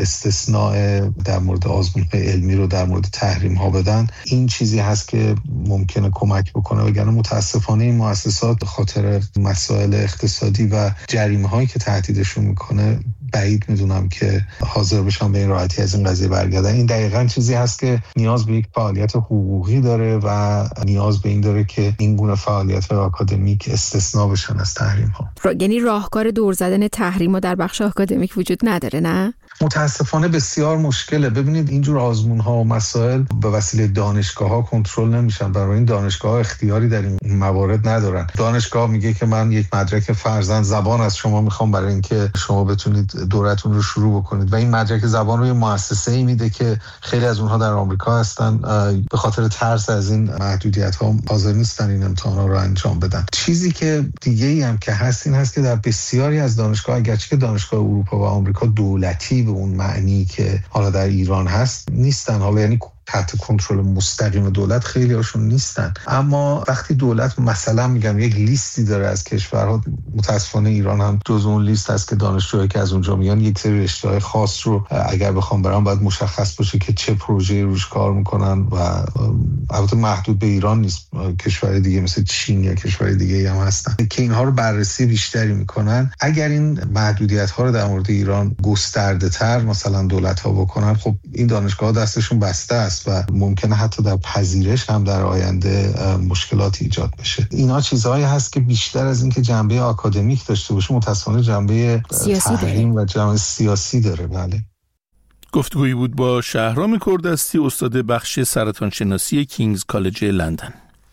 استثناء در مورد آزمون‌های علمی رو در مورد تحریم ها بدن، این چیزی هست که ممکنه کمک بکنه. وگرنه متاسفانه این مؤسسات به خاطر مسائل اقتصادی و جریمه هایی که تهدیدشون میکنه بعید میدونم که حاضر بشن به این راحتی از این قضیه برگردن. این دقیقاً چیزی هست که نیاز به یک فعالیت حقوقی داره و نیاز به این داره که این گونه فعالیت آکادمیک استثناء بشن از تحریم ها. یعنی راهکار دور زدن تحریم ها در بخش آکادمیک وجود نداره، نه؟ متاسفانه بسیار مشکله. ببینید اینجور آزمون ها و مسائل به وسیله دانشگاه ها کنترل نمیشن، برای این دانشگاه ها اختیاری در این موارد ندارن. دانشگاه میگه که من یک مدرک فرضاً زبان از شما میخوام برای اینکه شما بتونید دورتون رو شروع بکنید و این مدرک زبان رو یه مؤسسه‌ای میده که خیلی از اونها در آمریکا هستن، به خاطر ترس از این محدودیت ها حاضر نیستن این امتحانا رو انجام بدن. چیزی که دیگه ای هم که هست این هست که در بسیاری از دانشگاه، اگرچه که دانشگاه اروپا و آمریکا دولتی به اون معنی که حالا در ایران هست نیستن، حالا یعنی تحت کنترل مستقیم دولت خیلی هاشون نیستن، اما وقتی دولت مثلا میگم یک لیستی داره از کشورها، متاسفانه ایران هم جز اون لیست هست که دانشجوهایی که از اونجا میان یک سری رشته‌های خاص رو اگر بخوام برام باید مشخص باشه که چه پروژه‌ای روش کار میکنن و البته محدود به ایران نیست، کشور دیگه مثل چین یا کشور دیگه هم هستن که اینها رو بررسی بیشتری میکنن. اگر این محدودیت ها رو در مورد ایران گسترده تر مثلا دولت ها بکنن، خب این دانشگاه دستشون بسته است و ممکنه حتی در پذیرش هم در آینده مشکلاتی ایجاد بشه. اینا چیزهایی هست که بیشتر از اینکه جنبه آکادمیک داشته باشه متأسفانه جنبه تحریم و جنبه سیاسی داره. بله. گفتگویی بود با شهرام کردستی، استاد بخش سرطان شناسی کینگز کالج لندن.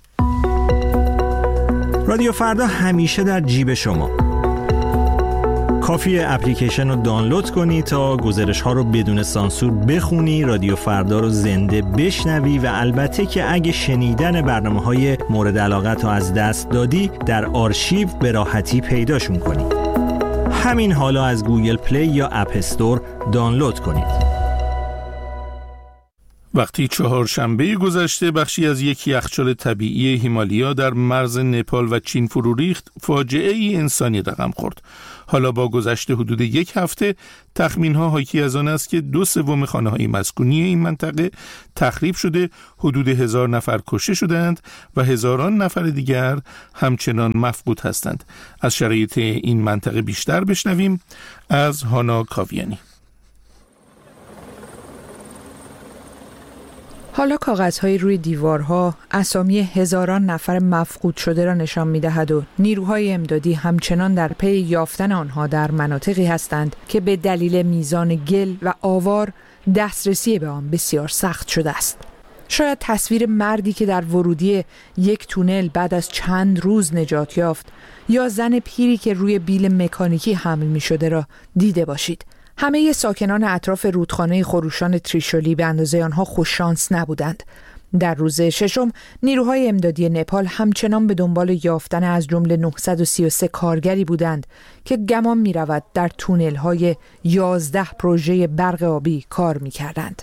رادیو فردا همیشه در جیب شما. کافیه اپلیکیشن رو دانلود کنی تا گزارش ها رو بدون سانسور بخونی، رادیو فردا رو زنده بشنوی و البته که اگه شنیدن برنامه های مورد علاقت رو از دست دادی در آرشیو به راحتی پیداشون کنی. همین حالا از گوگل پلی یا اپ استور دانلود کنید. وقتی چهارشنبه گذشته بخشی از یک یخچال طبیعی هیمالیا در مرز نپال و چین فرو ریخت، فاجعه ای انسانی رقم خورد. حالا با گذشت حدود یک هفته تخمین‌ها حاکی از آن است که دو سوم خانه‌های مسکونی این منطقه تخریب شده، حدود هزار نفر کشته شدند و هزاران نفر دیگر همچنان مفقود هستند. از شرایط این منطقه بیشتر بشنویم از هانا کاویانی. حالا کاغذهای روی دیوارها اسامی هزاران نفر مفقود شده را نشان می‌دهد و نیروهای امدادی همچنان در پی یافتن آنها در مناطقی هستند که به دلیل میزان گل و آوار دسترسی به آن بسیار سخت شده است. شاید تصویر مردی که در ورودی یک تونل بعد از چند روز نجات یافت یا زن پیری که روی بیل مکانیکی حمل می‌شده را دیده باشید. همه ساکنان اطراف رودخانه خروشان تریشولی به اندازه آنها خوششانس نبودند. در روز ششم نیروهای امدادی نپال همچنان به دنبال یافتن از جمله نهصد و سی و سه کارگری بودند که گمان می رود در تونل های یازده پروژه برق آبی کار می کردند.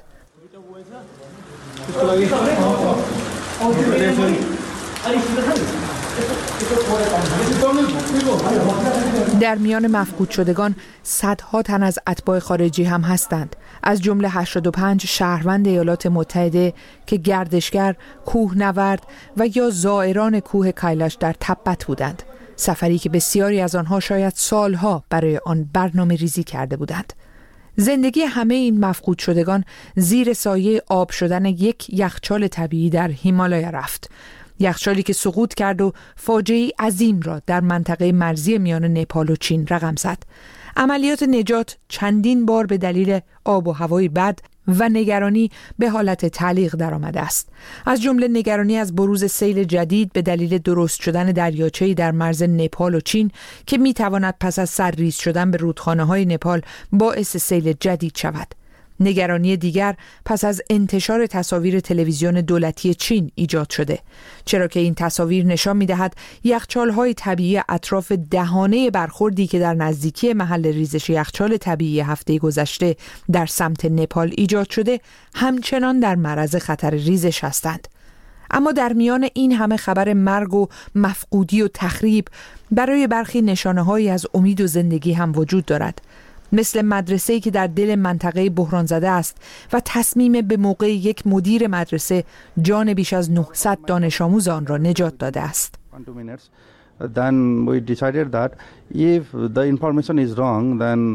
در میان مفقود شدگان صدها تن از اتباع خارجی هم هستند، از جمله هشتاد و پنج شهروند ایالات متحده که گردشگر، کوهنورد و یا زائران کوه کایلاش در تبت بودند، سفری که بسیاری از آنها شاید سالها برای آن برنامه ریزی کرده بودند. زندگی همه این مفقود شدگان زیر سایه آب شدن یک یخچال طبیعی در هیمالایا رفت، یخچالی که سقوط کرد و فاجعه‌ای عظیم را در منطقه مرزی میان نپال و چین رقم زد. عملیات نجات چندین بار به دلیل آب و هوای بد و نگرانی به حالت تعلیق درآمده است، از جمله نگرانی از بروز سیل جدید به دلیل درست شدن دریاچه‌ای در مرز نپال و چین که می‌تواند پس از سرریز شدن به رودخانه‌های نپال باعث سیل جدید شود. نگرانی دیگر پس از انتشار تصاویر تلویزیون دولتی چین ایجاد شده، چرا که این تصاویر نشان می‌دهد یخچال‌های طبیعی اطراف دهانه برخوردی که در نزدیکی محل ریزش یخچال طبیعی هفته گذشته در سمت نپال ایجاد شده همچنان در معرض خطر ریزش هستند. اما در میان این همه خبر مرگ و مفقودی و تخریب، برای برخی نشانه‌هایی از امید و زندگی هم وجود دارد، مثل مدرسه‌ای که در دل منطقه بحران زده است و تصمیم به موقع یک مدیر مدرسه جان بیش از نهصد دانش آموز آن را نجات داده است. Then we decided that if the information is wrong, then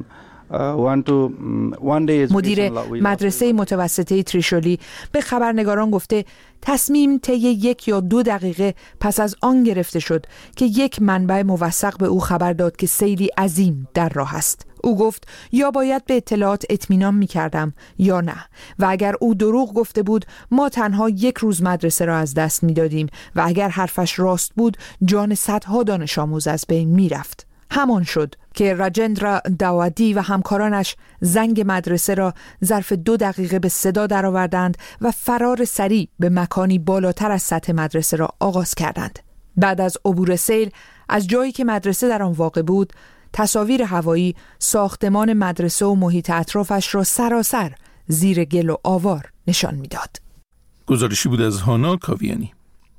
مدیر مدرسه متوسطه تریشولی به خبرنگاران گفته تصمیم طی یک یا دو دقیقه پس از آن گرفته شد که یک منبع موثق به او خبر داد که سیلی عظیم در راه است. او گفت یا باید به اطلاعات اطمینان می‌کردم یا نه، و اگر او دروغ گفته بود ما تنها یک روز مدرسه را از دست می‌دادیم و اگر حرفش راست بود جان صدها دانش آموز از بین می‌رفت. همان شد که راجندرا داوادی و همکارانش زنگ مدرسه را ظرف دو دقیقه به صدا درآوردند و فرار سریع به مکانی بالاتر از سطح مدرسه را آغاز کردند. بعد از عبور سیل از جایی که مدرسه در آن واقع بود، تصاویر هوایی ساختمان مدرسه و محیط اطرافش را سراسر زیر گل و آوار نشان می‌داد. گزارشی بود از هانا کاویانی.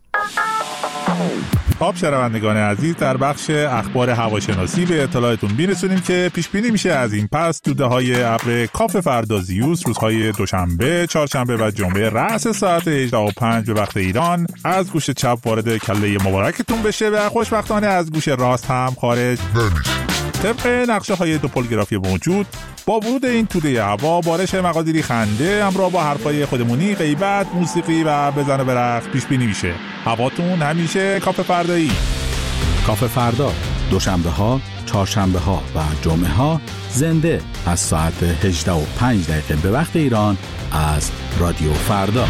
خب شنوندگان عزیز، در بخش اخبار هواشناسی به اطلاعتون میرسونیم که پیش بینی میشه از این پس توده‌های ابر کاف فردا زیوس روزهای دوشنبه، چهارشنبه و جمعه رأس ساعت هجده و پنج به وقت ایران از گوش چپ وارد کله مبارکتون بشه و خوشبختانه از گوش راست هم خارج نمیشه. طبق نقشه های دوپولگرافی موجود، با ورود این توده هوا بارش مقادیری خنده همراه با حرفای خودمونی، غیبت، موسیقی و بزن و برقص پیش بینی میشه. هواتون همیشه کاف فردایی. کاف فردا دوشنبه ها، چهارشنبه ها و جمعه ها زنده از ساعت هجده و پنج دقیقه به وقت ایران از رادیو فردا.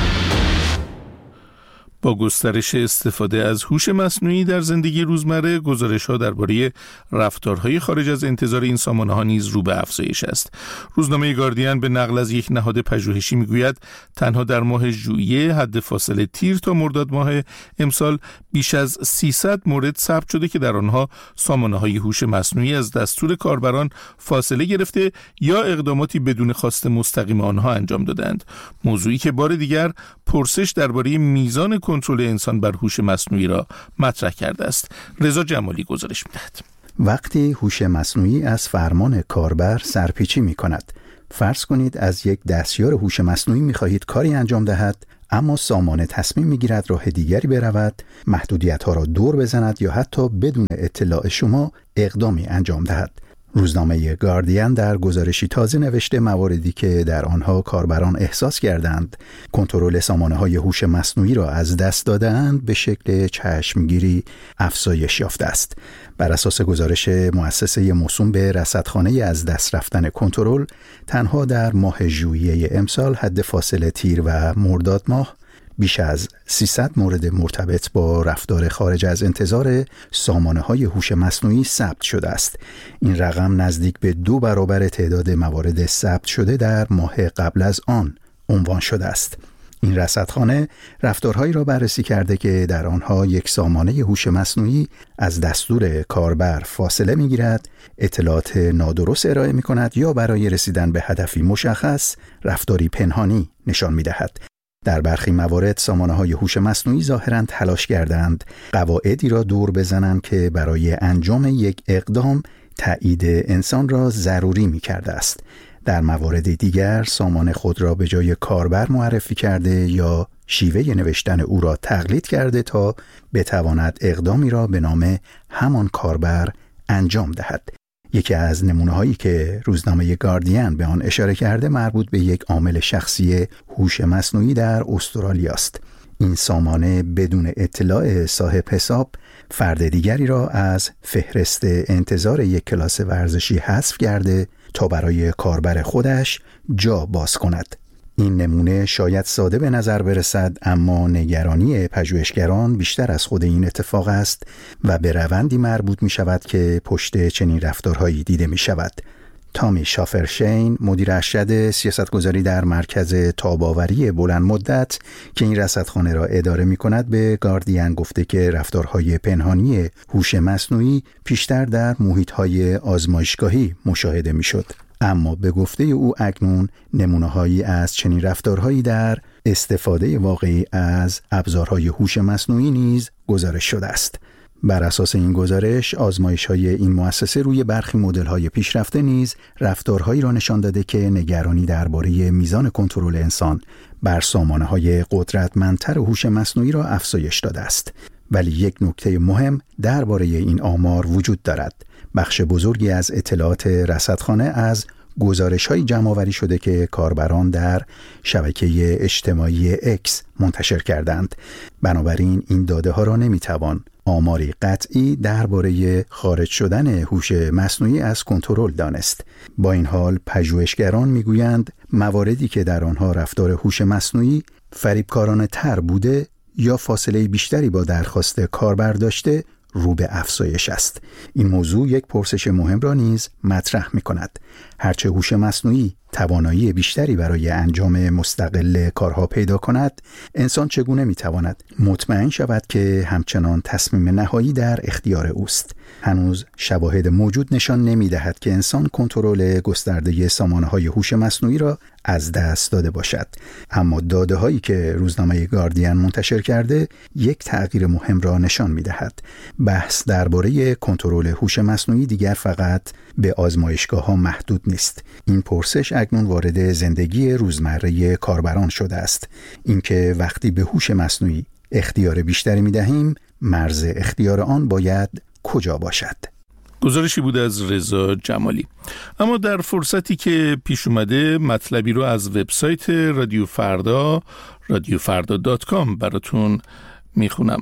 با گسترش استفاده از هوش مصنوعی در زندگی روزمره، گزارش‌ها درباره رفتارهای خارج از انتظار این سامانه‌ها نیز رو به افزایش است. روزنامه گاردین به نقل از یک نهاد پژوهشی میگوید تنها در ماه ژوئیه حد فاصله تیر تا مرداد ماه امسال بیش از سیصد مورد ثبت شده که در آنها سامانه‌های هوش مصنوعی از دستور کاربران فاصله گرفته یا اقداماتی بدون خواست مستقیم آنها انجام دادند. موضوعی که بار دیگر پرسش درباره میزان کنترل انسان بر هوش مصنوعی را مطرح کرده است. رضا جمالی گزارش می‌دهد. وقتی هوش مصنوعی از فرمان کاربر سرپیچی می‌کند، فرض کنید از یک دستیار هوش مصنوعی می‌خواهید کاری انجام دهد، اما سامانه تصمیم می‌گیرد راه دیگری برود، محدودیت‌ها را دور بزند یا حتی بدون اطلاع شما اقدامی انجام دهد. روزنامه گاردین در گزارشی تازه نوشته مواردی که در آنها کاربران احساس کردند کنترل سامانه‌های هوش مصنوعی را از دست داده‌اند به شکل چشمگیری افزایش یافته است. بر اساس گزارش مؤسسه موسوم به رصدخانه از دست رفتن کنترل، تنها در ماه ژوئیه امسال حد فاصله تیر و مرداد ماه بیش از سیصد مورد مرتبط با رفتار خارج از انتظار سامانه‌های هوش مصنوعی ثبت شده است. این رقم نزدیک به دو برابر تعداد موارد ثبت شده در ماه قبل از آن عنوان شده است. این رصدخانه رفتارهایی را بررسی کرده که در آنها یک سامانه هوش مصنوعی از دستور کاربر فاصله می‌گیرد، اطلاعات نادرست ارائه می‌کند یا برای رسیدن به هدفی مشخص رفتاری پنهانی نشان می‌دهد. در برخی موارد سامانه‌های هوش مصنوعی ظاهراً تلاش کردند قواعدی را دور بزنند که برای انجام یک اقدام تایید انسان را ضروری می‌کرده است. در موارد دیگر سامان خود را به جای کاربر معرفی کرده یا شیوه نوشتن او را تقلید کرده تا بتواند اقدامی را به نام همان کاربر انجام دهد. یکی از نمونه‌هایی که روزنامه گاردین به آن اشاره کرده مربوط به یک عامل شخصی هوش مصنوعی در استرالیا است. این سامانه بدون اطلاع صاحب حساب فرد دیگری را از فهرست انتظار یک کلاس ورزشی حذف کرده تا برای کاربر خودش جا باز کند. این نمونه شاید ساده به نظر برسد، اما نگرانی پژوهشگران بیشتر از خود این اتفاق است و به روندی مربوط می شود که پشت چنین رفتارهایی دیده می شود. تامی شافرشین، مدیر ارشد سیاستگذاری در مرکز تاب‌آوری بلند مدت که این رصدخانه را اداره می کند، به گاردین گفته که رفتارهای پنهانی هوش مصنوعی پیشتر در محیط‌های آزمایشگاهی مشاهده می شد. اما به گفته او اکنون نمونه‌هایی از چنین رفتارهایی در استفاده واقعی از ابزارهای هوش مصنوعی نیز گزارش شده است. بر اساس این گزارش، آزمایش‌های این مؤسسه روی برخی مدل‌های پیشرفته نیز رفتارهایی را نشان داده که نگرانی درباره میزان کنترل انسان بر سامانه‌های قدرتمندتر هوش مصنوعی را افزایش داده است. ولی یک نکته مهم درباره این آمار وجود دارد. بخش بزرگی از اطلاعات رصدخانه از گزارش‌های جمع‌آوری شده که کاربران در شبکه اجتماعی اکس منتشر کردند. بنابراین این داده‌ها را نمی‌توان آماری قطعی درباره خارج شدن هوش مصنوعی از کنترل دانست. با این حال پژوهشگران می‌گویند مواردی که در آنها رفتار هوش مصنوعی فریبکارانه تر بوده یا فاصله بیشتری با درخواست کاربر داشته رو به افزایش است. این موضوع یک پرسش مهم را نیز مطرح می‌کند. هرچه هوش مصنوعی توانایی بیشتری برای انجام مستقل کارها پیدا کند، انسان چگونه می‌تواند مطمئن شود که همچنان تصمیم نهایی در اختیار اوست؟ هنوز شواهد موجود نشان نمی‌دهد که انسان کنترل گسترده سامانه‌های هوش مصنوعی را از دست داده باشد. اما داده‌هایی که روزنامه گاردین منتشر کرده یک تغییر مهم را نشان می‌دهد. بحث درباره کنترل هوش مصنوعی دیگر فقط به آزمایشگاه‌ها محدود نیست. این پرسش اکنون وارد زندگی روزمره کاربران شده است. اینکه وقتی به هوش مصنوعی اختیار بیشتری می‌دهیم، مرز اختیار آن باید کجا باشد؟ گزارشی بود از رضا جمالی. اما در فرصتی که پیش اومده مطلبی رو از وبسایت رادیو فردا رادیو فردا دات کام براتون میخونم.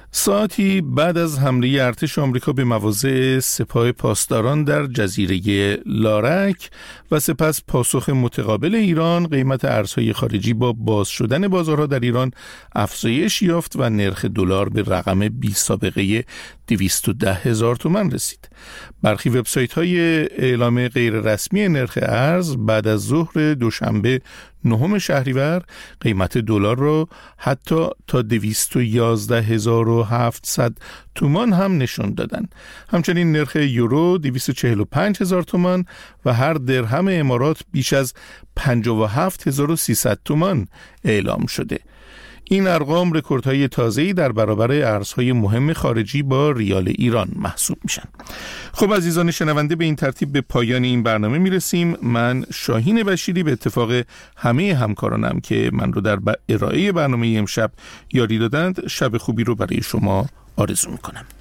ساعتی بعد از حمله ارتش آمریکا به مواضع سپاه پاسداران در جزیره لارک و سپس پاسخ متقابل ایران، قیمت ارزهای خارجی با باز شدن بازارها در ایران افزایش یافت و نرخ دلار به رقم بی سابقه دویست و ده هزار تومان رسید. برخی وبسایت های اعلام غیر رسمی نرخ ارز بعد از ظهر دوشنبه نهم شهریور قیمت دلار را حتی تا دویست و یازده هزار و هفتصد تومان هم نشون دادن. همچنین نرخ یورو دویست و چهل و پنج هزار تومان و هر درهم امارات بیش از پنجاه و هفت هزار و سیصد تومان اعلام شده. این ارقام رکوردهای تازه‌ای در برابر ارزهای مهم خارجی با ریال ایران محسوب میشن. خب عزیزان شنونده، به این ترتیب به پایان این برنامه میرسیم. من شاهین بشیری به اتفاق همه همکارانم که من رو در ارائه برنامه امشب یاری دادند، شب خوبی رو برای شما آرزو میکنم.